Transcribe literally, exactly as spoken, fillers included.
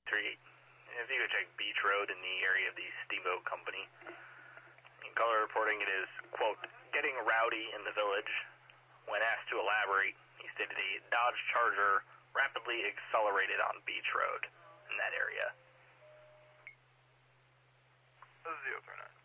three. If you could check Beach Road in the area of the Steamboat Company. In color reporting, it is, quote, getting rowdy in the village. When asked to elaborate, he stated a Dodge Charger rapidly accelerated on Beach Road in that area. This is zero three nine.